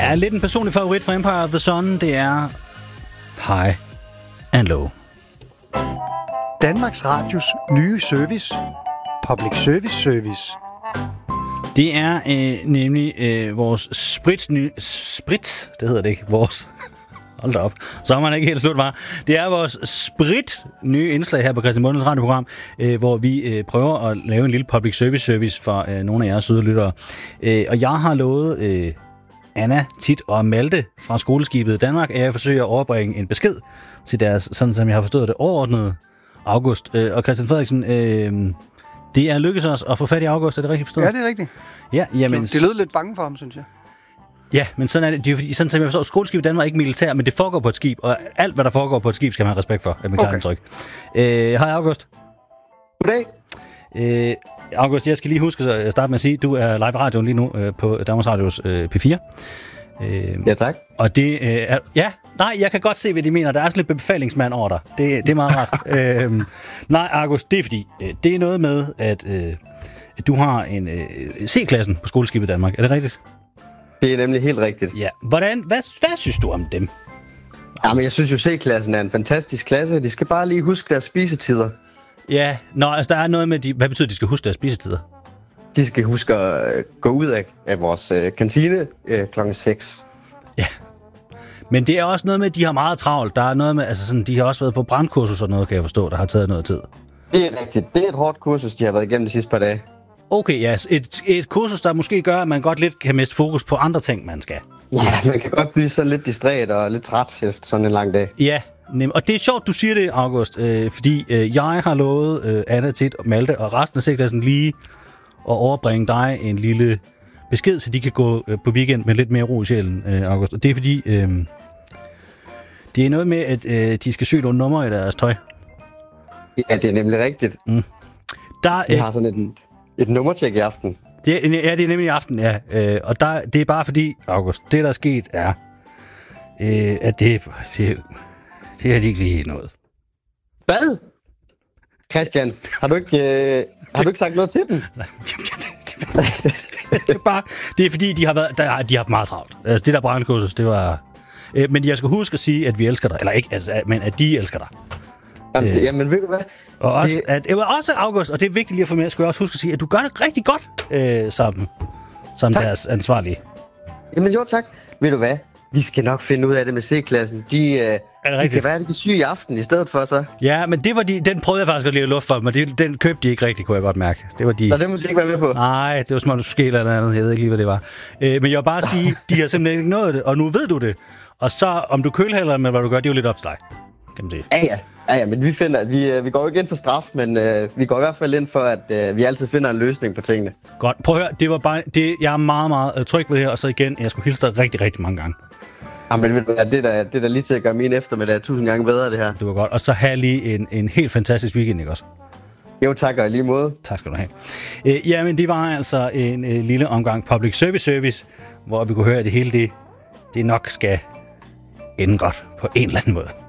Ja, lidt en personlig favorit fra Empire of the Sun, det er High and Low. Danmarks Radios nye service. Public Service. Det er nemlig vores sprit, det hedder det ikke, vores... Hold da op. Så er man ikke helt slut, var. Det er vores nye indslag her på Christian Bundens radioprogram, hvor vi prøver at lave en lille public service for nogle af jeres søde lyttere. Og jeg har lovet Anna, Tit og Malte fra Skoleskibet Danmark, at jeg forsøger at overbringe en besked til deres, sådan som jeg har forstået det, overordnede August. Og Christian Frederiksen, det er lykkedes os at få fat i August, er det rigtigt forstået? Ja, det er rigtigt. Ja, jamen... Det lød lidt bange for ham, synes jeg. Ja, men sådan er det. Det er fordi, sådan som jeg forstår, Skoleskibet Danmark er ikke militær, men det foregår på et skib, og alt, hvad der foregår på et skib, skal man have respekt for, er mit klare indtryk. Hej, August. Goddag. August, jeg skal lige huske at starte med at sige, at du er live i radioen lige nu på Danmarks Radios P4. Ja, tak. Og det er... Ja, nej, jeg kan godt se, hvad de mener. Der er sådan lidt befalingsmand over dig. Det er meget rart. Nej, August, det er fordi, det er noget med, at du har en C-klassen på Skoleskibet Danmark. Er det rigtigt? Det er nemlig helt rigtigt. Ja. Hvad synes du om dem? Jamen, jeg synes jo, C-klassen er en fantastisk klasse. De skal bare lige huske deres spisetider. Ja, altså der er noget med, hvad betyder, at de skal huske deres spisetider? De skal huske at gå ud af vores kantine klokken 6. Ja, men det er også noget med, at de har meget travlt. Der er noget med, altså sådan, de har også været på brandkursus og noget, kan jeg forstå, der har taget noget tid. Det er rigtigt. Det er et hårdt kursus, de har været igennem de sidste par dage. Okay, ja. Et kursus, der måske gør, at man godt lidt kan miste fokus på andre ting, man skal. Ja, man kan godt blive sådan lidt distræt og lidt træt efter sådan en lang dag. Ja, og det er sjovt, du siger det, August, fordi jeg har lovet Anna, Tit og Malte og resten af C-klassen lige at overbringe dig en lille besked, så de kan gå på weekend med lidt mere ro i sjælen, August. Og det er fordi, det er noget med, at de skal søge nogle numre i deres tøj. Ja, det er nemlig rigtigt. Mm. De har sådan et nummertjek i aften. Det er nemlig i aften, ja. Og det er bare fordi, August, det der er sket er, at det har de ikke lige noget. Hvad? Christian, har du ikke sagt noget til dem? det er fordi, de har haft meget travlt. Altså, det der brandkursus, det var... men jeg skal huske at sige, at vi elsker dig. Eller ikke, altså, men at de elsker dig. Jamen, ved du hvad? Og også August, og det er vigtigt lige at få med, skal jeg også huske at sige, at du gør det rigtig godt som deres ansvarlige. Jamen jo, tak. Ved du hvad? Vi skal nok finde ud af det med C-klassen. De kan være, de kan syge i aften i stedet for så. Ja, men det var den prøvede jeg faktisk at lige at luft for, men den købte de ikke rigtigt, kunne jeg godt mærke. Det var de... Nå, det må de ikke være med på. Nej, det var som om måske eller andet. Jeg ved ikke lige, hvad det var. Men jeg vil bare sige, de har simpelthen ikke nået det, og nu ved du det. Og så, om du kølhælder med, hvad du gør, det er jo lidt op til dig, kan man sige. Ja, men vi finder, at vi går jo ikke ind for straf, men vi går i hvert fald ind for, at vi altid finder en løsning på tingene. Godt. Prøv at høre, det var bare, jeg er meget, meget tryg ved det her, og så igen, jeg skulle hilse dig rigtig, rigtig mange gange. Jamen, det er da lige til at gøre min eftermiddag 1000 gange bedre, det her. Det var godt. Og så have lige en helt fantastisk weekend, ikke også? Jo, tak, og i lige måde. Tak skal du have. Jamen, det var altså en lille omgang public service, hvor vi kunne høre, at det hele det nok skal ende godt på en eller anden måde.